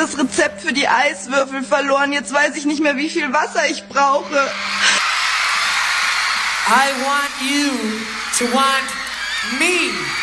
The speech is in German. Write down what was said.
das Rezept für die Eiswürfel verloren. Jetzt weiß ich nicht mehr, wie viel Wasser ich brauche. I want you to want me.